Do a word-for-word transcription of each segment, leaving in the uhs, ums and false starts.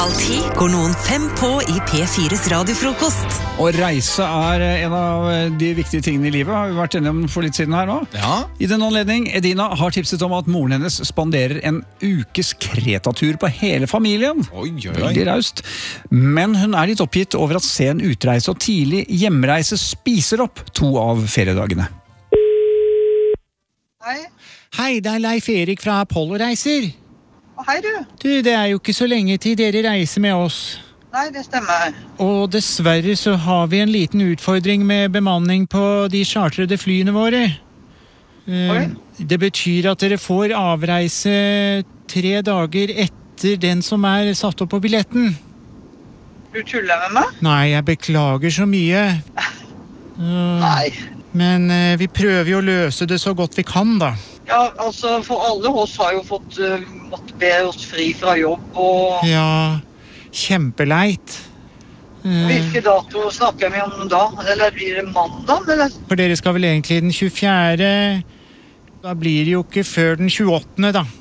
Alltid går noen fem på i P fires radiofrokost. Og reise er en av de viktige tingene i livet, har vi vært enige om for litt siden her nå. Ja. I den anledning, Edina har tipset om at moren hennes spanderer en ukes kretatur på hele familien. Oi, oi, oi. Veldig raust. Men hun er litt oppgitt over at sen utreise og tidlig hjemreise spiser opp to av feriedagene. Hei. Hei, det er Leif Erik fra Apollo Reiser. Hei du. Du, det er jo ikke så lenge til dere reiser med oss. Nei, det stemmer. Og dessverre så har vi en liten utfordring med bemanning på de chartrede flyene våre. Eh, Oi. Det betyr at dere får avreise tre dager etter den som er satt opp på billetten. Du tuller med meg? Nei, jeg beklager så mye. Eh, Nei. Men eh, vi prøver jo å løse det så godt vi kan, da. Ja, altså, for alle oss har jo fått uh, måtte be oss fri fra jobb, og Ja, kjempeleit. Eh, hvilke datoer snakker vi om da? Eller blir det mandag, eller? For dere skal vel egentlig den tjuefjerde. Da blir det jo ikke før den tjueåttende, da.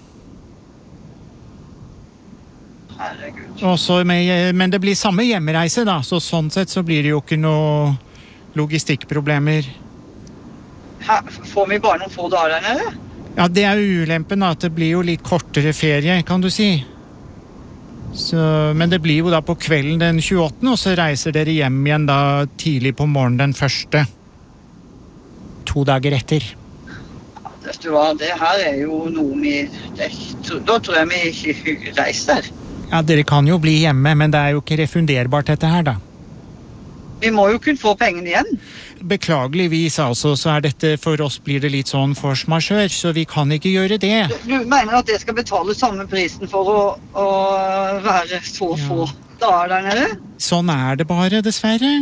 Herregud. Og så med, men det blir samme hjemreise, da. Så sånn sett så blir det jo ikke noe logistikkproblemer. Her, får vi bare noen få dager der nede? Ja, det er ulempen, da. At det blir jo litt kortere ferie, kan du si. Så, men det blir jo da på kvelden den tjueåttende, og så reiser dere hjem igjen da tidlig på morgenen den første. To dager etter. Vet du hva, det her er jo noe vi... Det, da tror jeg vi ikke reiser. Ja, dere kan jo bli hjemme, men det er jo ikke refunderbart dette her, da. Vi må jo kunne få pengene igjen. Beklageligvis altså, så er dette for oss blir det litt sånn force majeure, så vi kan ikke gjøre det. Du mener at jeg skal betale samme prisen for å, å være så Ja. få dager der nede? Sånn er det bare, dessverre.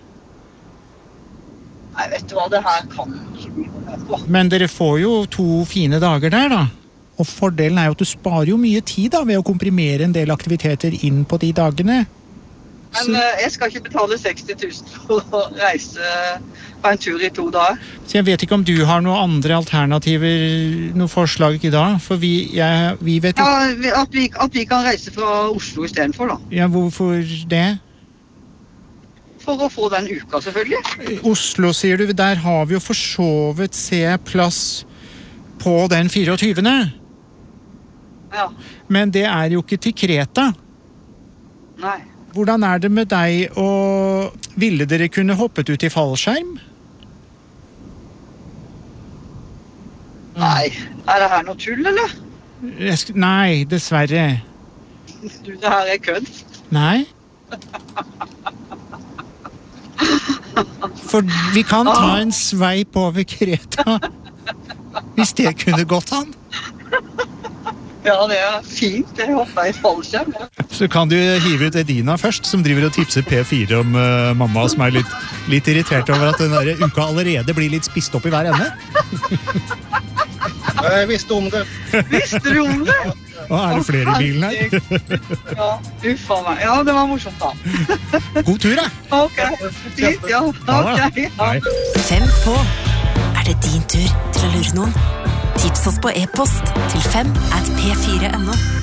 Nei, vet du hva, det her kan ikke bli med på. Men dere får jo to fine dager der, da. Og fordelen er jo at du sparer jo mye tid da, ved å komprimere en del aktiviteter inn på de dagene. Men eh, jeg skal ikke betale seksti tusen for å reise på en tur i to dager. Så jeg vet ikke om du har noen andre alternativer, noen forslag i dag, for vi, jeg, vi vet ikke... Ja, vi- at vi, at vi kan reise fra Oslo i stedet for da. Ja, hvorfor det? For å få den uka, selvfølgelig. Oslo, sier du, der har vi jo for så vidt se plass på den fireogtyvende. Ja, Men det er jo ikke til Kreta. nei. Hvordan er det med deg, og ville dere kunne hoppet ut i fallskjerm? Nei, er det her noe tull, eller? Jeg sk- Nei, dessverre. Du, det her er kødd. Nei. For vi kan ta en sveip over Kreta, hvis det kunne gått an. Ja, det er fint. Jeg hopper i fallskjerm. Ja. Så kan du hive ut Edina først, som driver og tipser P fire om uh, mamma, som er litt, litt irritert over at den der uka allerede blir litt spist opp i hver ende. Jeg visste om det. Visste du om det? Og er det flere i bilen her? Ja, uffa meg. Ja, det var morsomt da. God tur, da! Ok, fint, ja. Ok, ja. Hei. Fem på. Er det din tur til å lure noen? Tips oss på e-post til fem at p fire punktum no.